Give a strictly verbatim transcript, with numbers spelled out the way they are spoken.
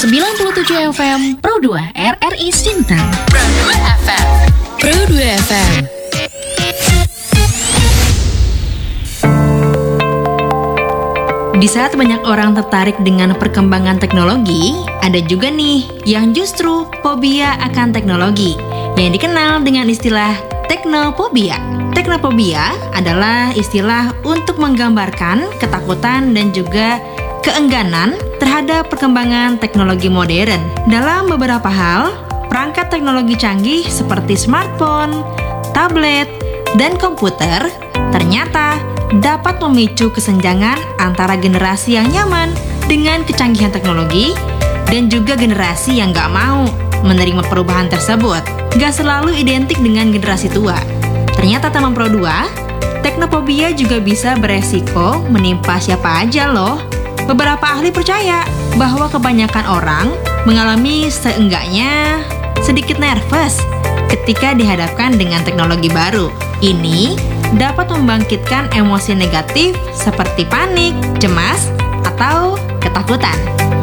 sembilan puluh tujuh F M Pro dua R R I Sintang. Pro dua F M. Pro dua F M. Di saat banyak orang tertarik dengan perkembangan teknologi, ada juga nih yang justru fobia akan teknologi, yang dikenal dengan istilah teknophobia. Teknophobia adalah istilah untuk menggambarkan ketakutan dan juga keengganan terhadap perkembangan teknologi modern. Dalam beberapa hal, perangkat teknologi canggih seperti smartphone, tablet, dan komputer ternyata dapat memicu kesenjangan antara generasi yang nyaman dengan kecanggihan teknologi dan juga generasi yang gak mau menerima perubahan tersebut. Gak selalu identik dengan generasi tua. Ternyata teman Pro dua, teknophobia juga bisa beresiko menimpa siapa aja loh. Beberapa ahli percaya bahwa kebanyakan orang mengalami seenggaknya sedikit nervous ketika dihadapkan dengan teknologi baru. Ini dapat membangkitkan emosi negatif seperti panik, cemas, atau ketakutan.